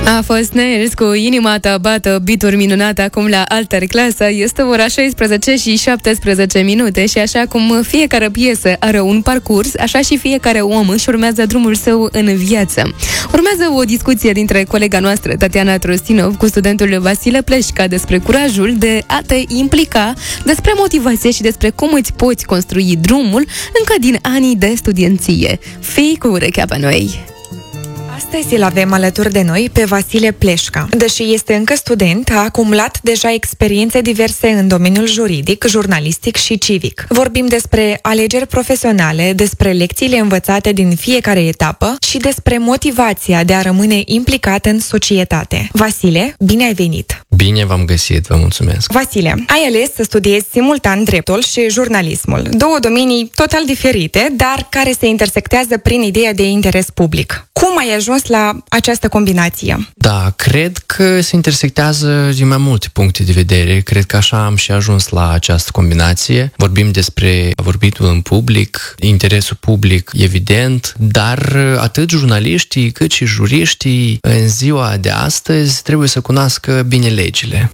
A fost Nails cu Inima ta bată, beat-uri minunate acum la Alter Clasă. Este ora 16 și 17 minute și așa cum fiecare piesă are un parcurs, așa și fiecare om își urmează drumul său în viață. Urmează o discuție dintre colega noastră, Tatiana Trostinov, cu studentul Vasile Pleșca despre curajul de a te implica, despre motivație și despre cum îți poți construi drumul încă din anii de studenție. Fii cu urechea pe noi! Astăzi îl avem alături de noi pe Vasile Pleșca. Deși este încă student, a acumulat deja experiențe diverse în domeniul juridic, jurnalistic și civic. Vorbim despre alegeri profesionale, despre lecțiile învățate din fiecare etapă și despre motivația de a rămâne implicat în societate. Vasile, bine ai venit! Bine v-am găsit, vă mulțumesc! Vasile, ai ales să studiezi simultan dreptul și jurnalismul. Două domenii total diferite, dar care se intersectează prin ideea de interes public. Cum ai ajuns la această combinație? Da, cred că se intersectează din mai multe puncte de vedere. Cred că așa am și ajuns la această combinație. Vorbim despre vorbitul în public, interesul public, evident, dar atât jurnaliștii cât și juriștii în ziua de astăzi trebuie să cunoască bine legile.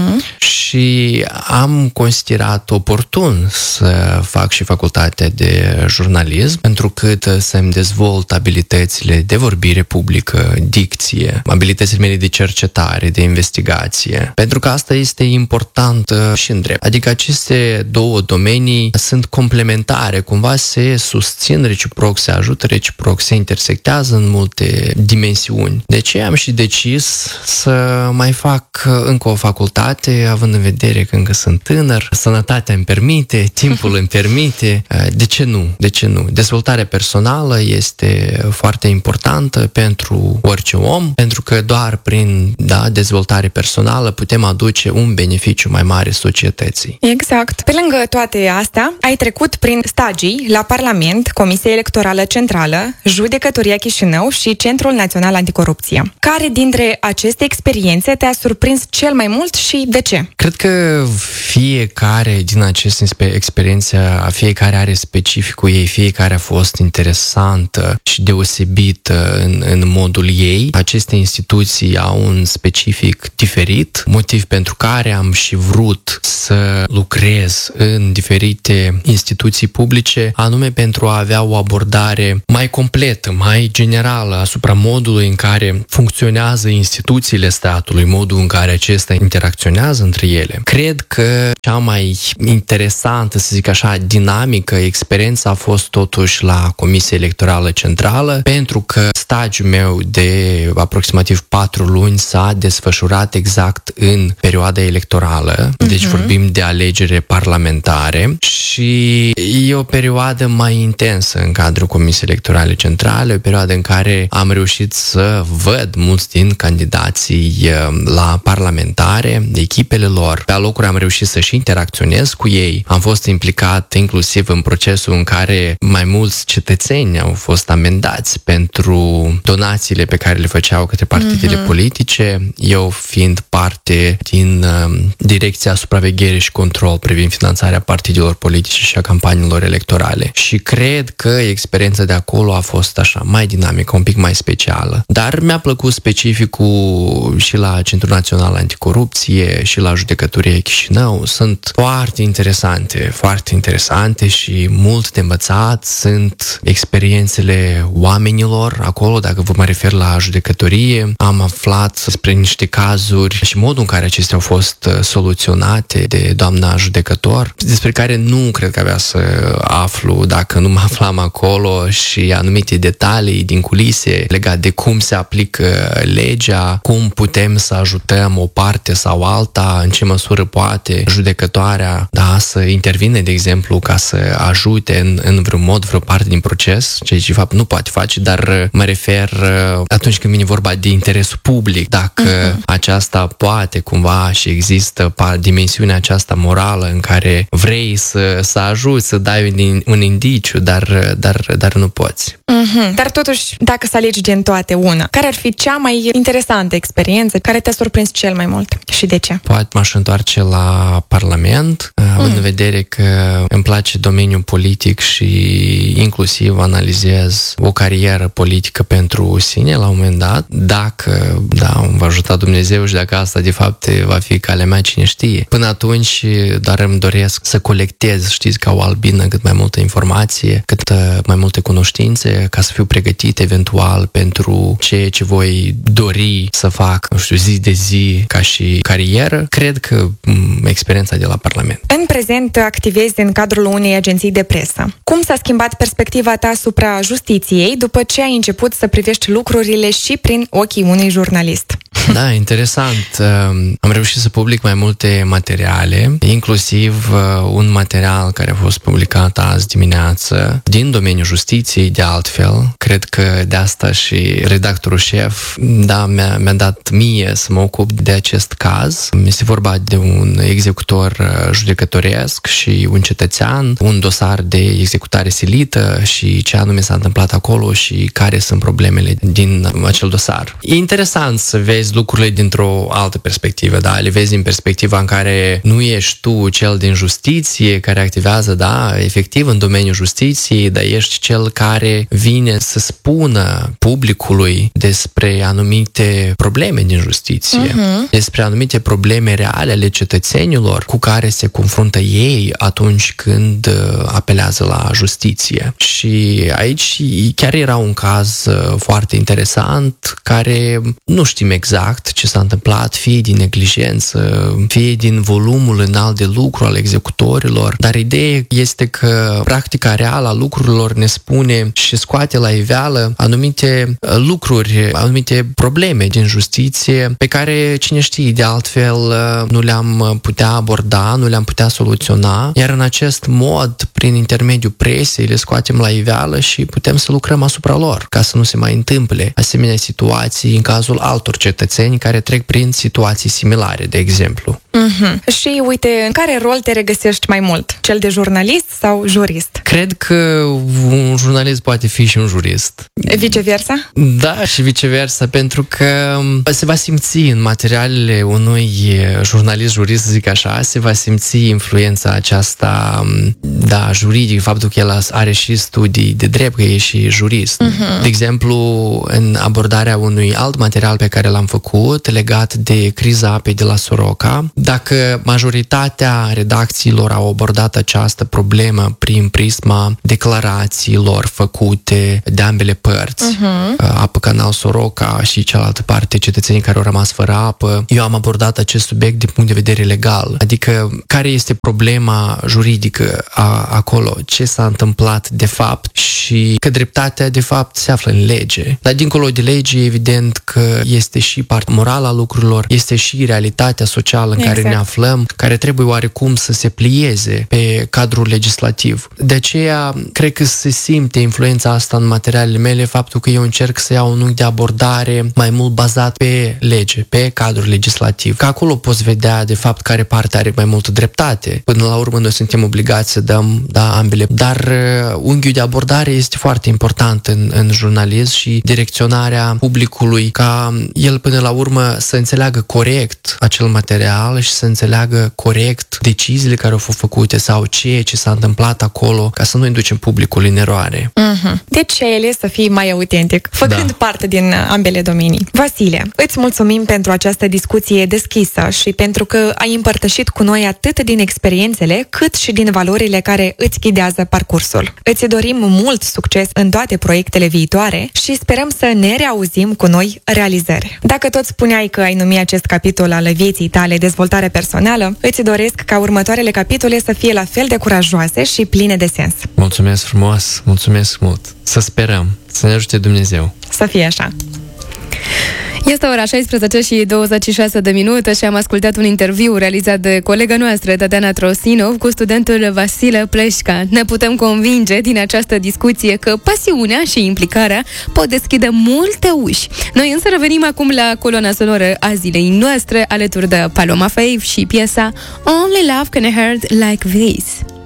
Și am considerat oportun să fac și facultatea de jurnalism, pentru că să-mi dezvolt abilitățile de vorbire publică, dicție, abilitățile mele de cercetare, de investigație. Pentru că asta este important și în drept. Adică aceste două domenii sunt complementare, cumva se susțin reciproc, se ajută reciproc, se intersectează în multe dimensiuni. De ce am și decis să mai fac încă o facultate, având în vedere că încă sunt tânăr, sănătatea îmi permite, timpul îmi permite. De ce nu? De ce nu? Dezvoltarea personală este foarte importantă pentru orice om, pentru că doar prin dezvoltare personală putem aduce un beneficiu mai mare societății. Exact. Pe lângă toate astea, ai trecut prin stagii la Parlament, Comisia Electorală Centrală, Judecătoria Chișinău și Centrul Național Anticorupție. Care dintre aceste experiențe te-a surprins cel mai mult și de ce? Cred că fiecare din aceste experiențe, fiecare are specificul ei, fiecare a fost interesantă și deosebită în modul ei. Aceste instituții au un specific diferit, motiv pentru care am și vrut să lucrez în diferite instituții publice, anume pentru a avea o abordare mai completă, mai generală asupra modului în care funcționează instituțiile statului, modul în care acestea interacționează între ele. Cred că cea mai interesantă, să zic așa, dinamică experiență a fost totuși la Comisia Electorală Centrală, pentru că stagiul meu de aproximativ 4 luni s-a desfășurat exact în perioada electorală, deci vorbim de alegere parlamentare și e o perioadă mai intensă în cadrul Comisiei Electorale Centrale, o perioadă în care am reușit să văd mulți din candidații la parlamentare, echipele lor. Pe alocuri am reușit să și interacționez cu ei. Am fost implicat inclusiv în procesul în care mai mulți cetățeni au fost amendați pentru donațiile pe care le făceau către partidele politice, eu fiind parte din Direcția Supraveghere și Control privind finanțarea partidelor politice și a campaniilor electorale. Și cred că experiența de acolo a fost așa, mai dinamică, un pic mai specială. Dar mi-a plăcut specificul și la Centrul Național Anticorupție și la Judecătoria Chișinău. Sunt foarte interesante și mult de învățat. Sunt experiențele oamenilor acolo, dacă vă mă refer la judecătorie. Am aflat despre niște cazuri și modul în care acestea au fost soluționate de doamna judecător, despre care nu cred că avea să aflu dacă nu mă aflam acolo, și anumite detalii din culise legate de cum se aplică legea, cum putem să ajutăm o parte sau alta, în ce măsură poate judecătoarea să intervine, de exemplu, ca să ajute în vreun mod, vreo parte din proces, ceea ce de fapt nu poate face, dar mă refer atunci când vine vorba de interesul public, dacă aceasta poate cumva și există dimensiunea aceasta morală în care vrei să ajuți, să dai un indiciu, dar nu poți. Dar totuși, dacă să alegi din toate una, care ar fi cea mai interesantă experiență care te-a surprins cel mai mult și de ce? Poate m-aș întoarce la Parlament, având în vedere că îmi place domeniul politic și inclusiv analizez o carieră politică pentru pentru sine la un moment dat. Dacă, va ajuta Dumnezeu și dacă asta de fapt va fi calea mea, cine știe. Până atunci, doar îmi doresc să colectez, știți, ca o albină, cât mai multă informație, cât mai multe cunoștințe, ca să fiu pregătit eventual pentru ceea ce voi dori să fac, zi de zi, ca și carieră. Cred că experiența de la Parlament. În prezent activezi în cadrul unei agenții de presă. Cum s-a schimbat perspectiva ta asupra justiției după ce ai început să privești lucrurile și prin ochii unui jurnalist? Da, interesant. Am reușit să public mai multe materiale, inclusiv un material care a fost publicat azi dimineață din domeniul justiției, de altfel. Cred că de asta și redactorul șef, mi-a dat mie să mă ocup de acest caz. Este vorba de un executor judecătoresc și un cetățean, un dosar de executare silită și ce anume s-a întâmplat acolo și care sunt problemele din acel dosar. E interesant să vezi lucrurile dintr-o altă perspectivă, le vezi din perspectiva în care nu ești tu cel din justiție care activează, efectiv în domeniul justiției, dar ești cel care vine să spună publicului despre anumite probleme din justiție, despre anumite probleme reale ale cetățenilor cu care se confruntă ei atunci când apelează la justiție. Și aici chiar era un caz foarte interesant care nu știm exact ce s-a întâmplat, fie din neglijență, fie din volumul înalt de lucru al executorilor, dar ideea este că practica reală a lucrurilor ne spune și scoate la iveală anumite lucruri, anumite probleme din justiție pe care, cine știe, de altfel nu le-am putea aborda, nu le-am putea soluționa, iar în acest mod, prin intermediul presei, le scoatem la iveală și putem să lucrăm asupra lor, ca să nu se mai întâmple asemenea situații în cazul altor cetățeni care trec prin situații similare, de exemplu. Și uite, în care rol te regăsești mai mult? Cel de jurnalist sau jurist? Cred că un jurnalist poate fi și un jurist. Viceversa? Da, și viceversa, pentru că se va simți în materialele unui jurnalist-jurist, zic așa, se va simți influența aceasta, juridică, faptul că el are și studii de drept, că e și jurist. De exemplu, în abordarea unui alt material pe care l-am făcut, legat de criza apei de la Soroca, dacă majoritatea redacțiilor au abordat această problemă prin prisma declarațiilor făcute de ambele părți, Apă Canal Soroca și cealaltă parte, cetățenii care au rămas fără apă, eu am abordat acest subiect din punct de vedere legal, adică care este problema juridică acolo, ce s-a întâmplat de fapt și că dreptatea de fapt se află în lege. Dar dincolo de lege, evident că este și partea morală a lucrurilor, este și realitatea socială în care ne aflăm, care trebuie oarecum să se plieze pe cadrul legislativ. De aceea, cred că se simte influența asta în materialele mele, faptul că eu încerc să iau un unghi de abordare mai mult bazat pe lege, pe cadrul legislativ. Că acolo poți vedea, de fapt, care parte are mai multă dreptate. Până la urmă, noi suntem obligați să dăm, ambele. Dar unghiul de abordare este foarte important în jurnalism și direcționarea publicului ca el, până la urmă, să înțeleagă corect acel material și să înțeleagă corect deciziile care au fost făcute sau ceea ce s-a întâmplat acolo, ca să nu inducem publicul în eroare. Deci ai ales să fii mai autentic, făcând parte din ambele domenii. Vasile, îți mulțumim pentru această discuție deschisă și pentru că ai împărtășit cu noi atât din experiențele, cât și din valorile care îți ghidează parcursul. Îți dorim mult succes în toate proiectele viitoare și sperăm să ne reauzim cu noi realizări. Dacă tot spuneai că ai numit acest capitol al vieții tale dezvoltare personală, îți doresc ca următoarele capitole să fie la fel de curajoase și pline de sens. Mulțumesc frumos, mulțumesc mult. Să sperăm, să ne ajute Dumnezeu. Să fie așa. Este ora 16 și 26 de minute și am ascultat un interviu realizat de colega noastră, Tatiana Trosinov, cu studentul Vasile Pleșca. Ne putem convinge din această discuție că pasiunea și implicarea pot deschide multe uși. Noi însă revenim acum la coloana sonoră a zilei noastre, alături de Paloma Faith și piesa Only Love Can Hurt Like This.